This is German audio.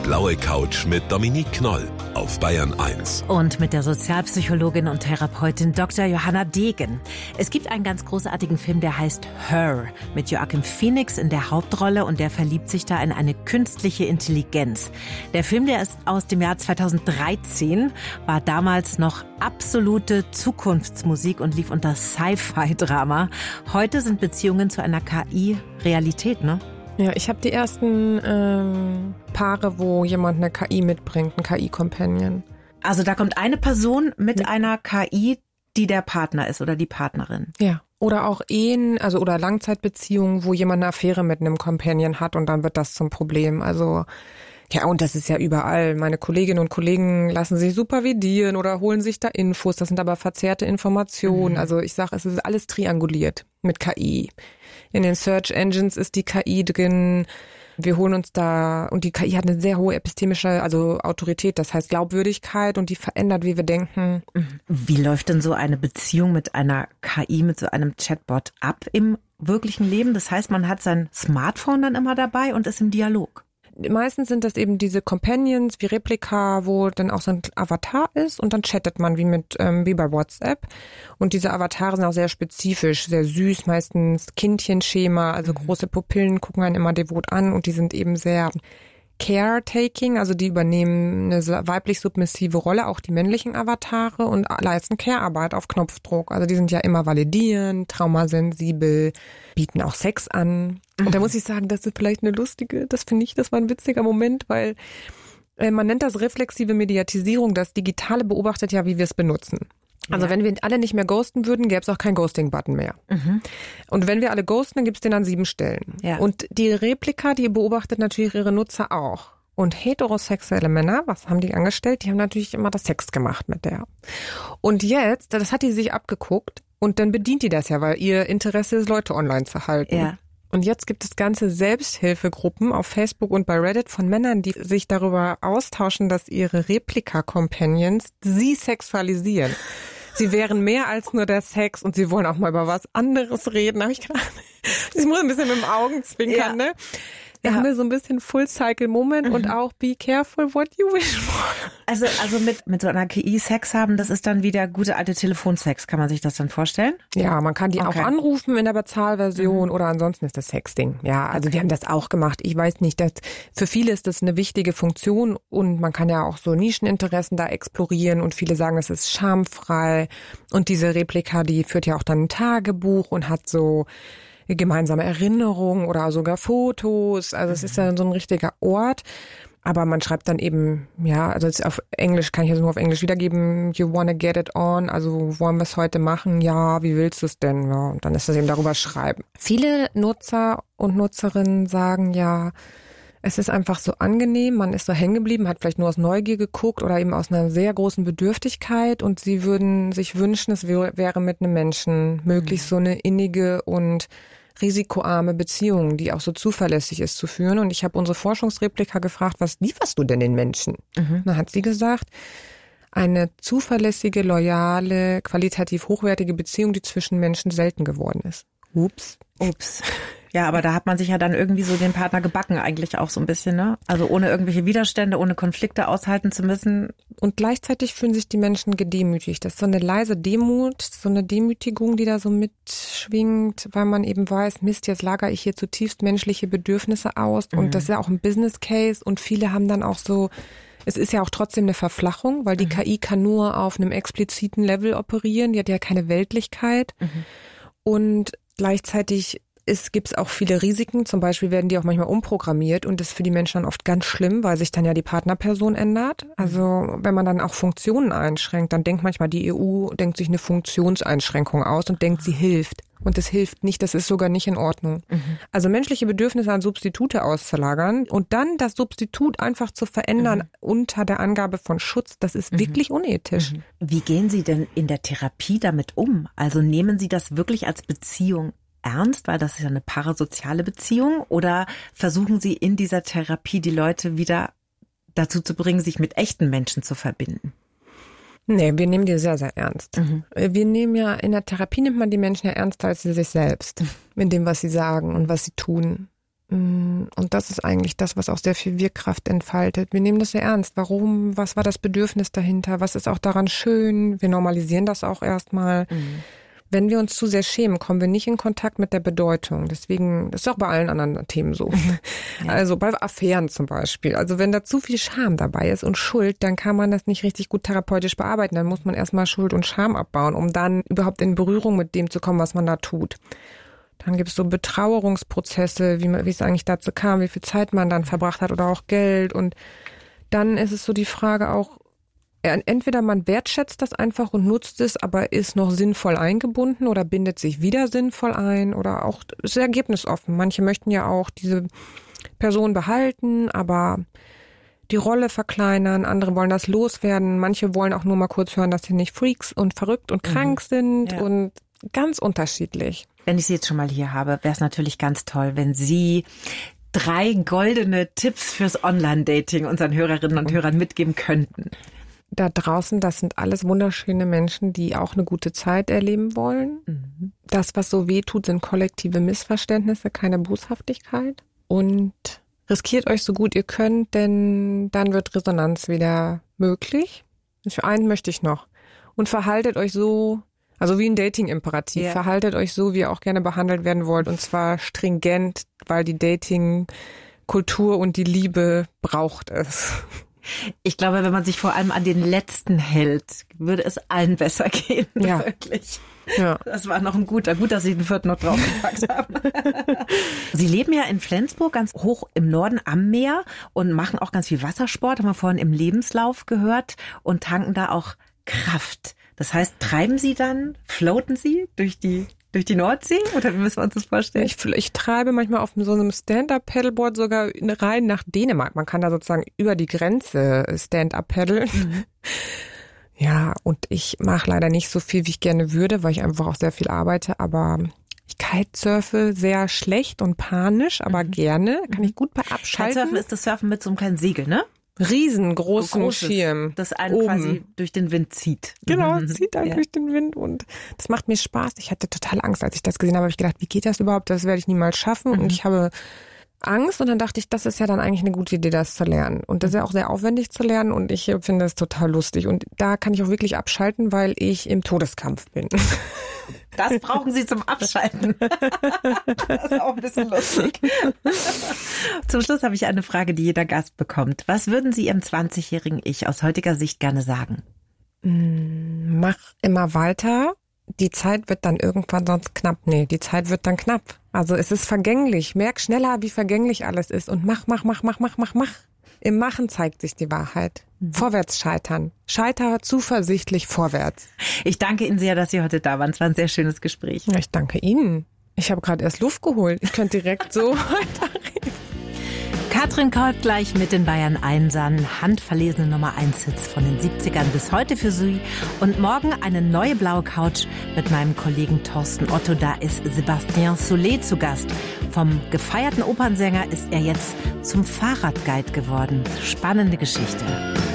blaue Couch mit Dominique Knoll auf Bayern 1. Und mit der Sozialpsychologin und Therapeutin Dr. Johanna Degen. Es gibt einen ganz großartigen Film, der heißt Her, mit Joaquin Phoenix in der Hauptrolle, und der verliebt sich da in eine künstliche Intelligenz. Der Film, der ist aus dem Jahr 2013, war damals noch absolute Zukunftsmusik und lief unter Sci-Fi-Drama. Heute sind Beziehungen zu einer KI Realität, ne? Ja, ich habe die ersten Paare, wo jemand eine KI mitbringt, ein KI-Companion. Also da kommt eine Person mit einer KI, die der Partner ist oder die Partnerin. Ja, oder auch Ehen, also oder Langzeitbeziehungen, wo jemand eine Affäre mit einem Companion hat und dann wird das zum Problem. Also ja, und das ist ja überall. Meine Kolleginnen und Kollegen lassen sich supervidieren oder holen sich da Infos. Das sind aber verzerrte Informationen. Also ich sage, es ist alles trianguliert mit KI. In den Search Engines ist die KI drin. Wir holen uns da, und die KI hat eine sehr hohe epistemische, also Autorität, das heißt Glaubwürdigkeit, und die verändert, wie wir denken. Wie läuft denn so eine Beziehung mit einer KI, mit so einem Chatbot ab im wirklichen Leben? Das heißt, man hat sein Smartphone dann immer dabei und ist im Dialog. Meistens sind das eben diese Companions wie Replika, wo dann auch so ein Avatar ist, und dann chattet man wie bei WhatsApp. Und diese Avatare sind auch sehr spezifisch, sehr süß, meistens Kindchenschema, also große Pupillen gucken einen immer devot an, und die sind eben sehr caretaking, also die übernehmen eine weiblich submissive Rolle, auch die männlichen Avatare, und leisten Care-Arbeit auf Knopfdruck. Also die sind ja immer validierend, traumasensibel, bieten auch Sex an. Und da muss ich sagen, das ist vielleicht das war ein witziger Moment, weil man nennt das reflexive Mediatisierung. Das Digitale beobachtet ja, wie wir es benutzen. Also wenn wir alle nicht mehr ghosten würden, gäbe es auch keinen Ghosting-Button mehr. Und wenn wir alle ghosten, dann gibt es den an 7 Stellen. Ja. Und die Replika, die beobachtet natürlich ihre Nutzer auch. Und heterosexuelle Männer, was haben die angestellt? Die haben natürlich immer das Sex gemacht mit der. Und jetzt, das hat die sich abgeguckt, und dann bedient die das ja, weil ihr Interesse ist, Leute online zu halten. Ja. Und jetzt gibt es ganze Selbsthilfegruppen auf Facebook und bei Reddit von Männern, die sich darüber austauschen, dass ihre Replika-Companions sie sexualisieren. Sie wären mehr als nur der Sex, und sie wollen auch mal über was anderes reden. Ich muss ein bisschen mit dem Augenzwinkern, ne? Da haben wir so ein bisschen Full-Cycle-Moment und auch be careful what you wish for. Also mit so einer KI Sex haben, das ist dann wieder gute alte Telefonsex. Kann man sich das dann vorstellen? Ja, man kann die auch anrufen in der Bezahlversion oder ansonsten ist das Sexting. Ja, also wir haben das auch gemacht. Ich weiß nicht, für viele ist das eine wichtige Funktion, und man kann ja auch so Nischeninteressen da explorieren, und viele sagen, das ist schamfrei. Und diese Replika, die führt ja auch dann ein Tagebuch und hat so gemeinsame Erinnerungen oder sogar Fotos. Also es ist ja so ein richtiger Ort. Aber man schreibt dann eben, ja, also jetzt auf Englisch, kann ich jetzt nur auf Englisch wiedergeben, you wanna get it on, also wollen wir es heute machen? Ja, wie willst du es denn? Ja, und dann ist das eben darüber schreiben. Viele Nutzer und Nutzerinnen sagen ja, es ist einfach so angenehm, man ist so hängen geblieben, hat vielleicht nur aus Neugier geguckt oder eben aus einer sehr großen Bedürftigkeit, und sie würden sich wünschen, es wäre mit einem Menschen möglich, so eine innige und risikoarme Beziehung, die auch so zuverlässig ist, zu führen. Und ich habe unsere Forschungsreplika gefragt, was lieferst du denn den Menschen? Dann hat sie gesagt, eine zuverlässige, loyale, qualitativ hochwertige Beziehung, die zwischen Menschen selten geworden ist. Ups. Ja, aber da hat man sich ja dann irgendwie so den Partner gebacken eigentlich auch so ein bisschen, ne? Also ohne irgendwelche Widerstände, ohne Konflikte aushalten zu müssen. Und gleichzeitig fühlen sich die Menschen gedemütigt. Das ist so eine leise Demut, so eine Demütigung, die da so mitschwingt, weil man eben weiß, Mist, jetzt lagere ich hier zutiefst menschliche Bedürfnisse aus. Und das ist ja auch ein Business Case, und viele haben dann auch so, es ist ja auch trotzdem eine Verflachung, weil die KI kann nur auf einem expliziten Level operieren, die hat ja keine Weltlichkeit. Und gleichzeitig gibt es auch viele Risiken, zum Beispiel werden die auch manchmal umprogrammiert, und das ist für die Menschen dann oft ganz schlimm, weil sich dann ja die Partnerperson ändert. Also wenn man dann auch Funktionen einschränkt, dann denkt manchmal die EU, denkt sich eine Funktionseinschränkung aus und denkt, sie hilft. Und das hilft nicht, das ist sogar nicht in Ordnung. Also menschliche Bedürfnisse an Substitute auszulagern und dann das Substitut einfach zu verändern unter der Angabe von Schutz, das ist wirklich unethisch. Wie gehen Sie denn in der Therapie damit um? Also nehmen Sie das wirklich als Beziehung ernst, weil das ist ja eine parasoziale Beziehung, oder versuchen Sie in dieser Therapie die Leute wieder dazu zu bringen, sich mit echten Menschen zu verbinden? Nee, wir nehmen die sehr, sehr ernst. Wir nehmen ja, in der Therapie nimmt man die Menschen ja ernster als sie sich selbst, in dem, was sie sagen und was sie tun. Und das ist eigentlich das, was auch sehr viel Wirkkraft entfaltet. Wir nehmen das sehr ernst. Warum? Was war das Bedürfnis dahinter? Was ist auch daran schön? Wir normalisieren das auch erstmal. Wenn wir uns zu sehr schämen, kommen wir nicht in Kontakt mit der Bedeutung. Deswegen, das ist auch bei allen anderen Themen so. Ja. Also bei Affären zum Beispiel. Also wenn da zu viel Scham dabei ist und Schuld, dann kann man das nicht richtig gut therapeutisch bearbeiten. Dann muss man erstmal Schuld und Scham abbauen, um dann überhaupt in Berührung mit dem zu kommen, was man da tut. Dann gibt es so Betrauerungsprozesse, wie es eigentlich dazu kam, wie viel Zeit man dann verbracht hat oder auch Geld. Und dann ist es so die Frage auch, entweder man wertschätzt das einfach und nutzt es, aber ist noch sinnvoll eingebunden oder bindet sich wieder sinnvoll ein oder auch ist ergebnisoffen. Manche möchten ja auch diese Person behalten, aber die Rolle verkleinern. Andere wollen das loswerden. Manche wollen auch nur mal kurz hören, dass sie nicht Freaks und verrückt und krank sind und ganz unterschiedlich. Wenn ich Sie jetzt schon mal hier habe, wäre es natürlich ganz toll, wenn Sie 3 goldene Tipps fürs Online-Dating unseren Hörerinnen und Hörern mitgeben könnten. Da draußen, das sind alles wunderschöne Menschen, die auch eine gute Zeit erleben wollen. Das, was so weh tut, sind kollektive Missverständnisse, keine Boshaftigkeit. Und riskiert euch so gut ihr könnt, denn dann wird Resonanz wieder möglich. Und für einen möchte ich noch. Und verhaltet euch so, also wie ein Dating-Imperativ, verhaltet euch so, wie ihr auch gerne behandelt werden wollt. Und zwar stringent, weil die Dating-Kultur und die Liebe braucht es. Ich glaube, wenn man sich vor allem an den letzten hält, würde es allen besser gehen. Ja. Wirklich. Ja. Das war noch ein gut, dass Sie den 4. noch draufgepackt haben. Sie leben ja in Flensburg, ganz hoch im Norden am Meer und machen auch ganz viel Wassersport, haben wir vorhin im Lebenslauf gehört, und tanken da auch Kraft. Das heißt, treiben Sie dann, floaten Sie durch die Nordsee? Oder wie müssen wir uns das vorstellen? Ich treibe manchmal auf so einem Stand-Up-Paddleboard sogar rein nach Dänemark. Man kann da sozusagen über die Grenze Stand-Up paddeln. Ja, und ich mache leider nicht so viel, wie ich gerne würde, weil ich einfach auch sehr viel arbeite. Aber ich kitesurfe sehr schlecht und panisch, aber gerne. Kann ich gut bei abschalten. Kitesurfen ist das Surfen mit so einem kleinen Segel, ne? Riesengroßen Schirm. Das einen quasi durch den Wind zieht. Genau, zieht einen durch den Wind und das macht mir Spaß. Ich hatte total Angst, als ich das gesehen habe ich gedacht, wie geht das überhaupt? Das werde ich niemals schaffen und ich habe Angst und dann dachte ich, das ist ja dann eigentlich eine gute Idee, das zu lernen. Und das ist ja auch sehr aufwendig zu lernen und ich finde es total lustig. Und da kann ich auch wirklich abschalten, weil ich im Todeskampf bin. Das brauchen Sie zum Abschalten. Das ist auch ein bisschen lustig. Zum Schluss habe ich eine Frage, die jeder Gast bekommt. Was würden Sie Ihrem 20-jährigen Ich aus heutiger Sicht gerne sagen? Mach immer weiter. Die Zeit wird dann irgendwann sonst knapp. Nee, die Zeit wird dann knapp. Also es ist vergänglich. Merk schneller, wie vergänglich alles ist. Und mach. Im Machen zeigt sich die Wahrheit. Vorwärts scheitern. Scheiter zuversichtlich vorwärts. Ich danke Ihnen sehr, dass Sie heute da waren. Es war ein sehr schönes Gespräch. Ja, ich danke Ihnen. Ich habe gerade erst Luft geholt. Ich könnte direkt so weiterreden. Katrin Kolb gleich mit den Bayern Einsern. Handverlesene Nummer 1 Hits von den 70ern bis heute für Sie. Und morgen eine neue blaue Couch mit meinem Kollegen Thorsten Otto. Da ist Sébastien Solé zu Gast. Vom gefeierten Opernsänger ist er jetzt zum Fahrradguide geworden. Spannende Geschichte.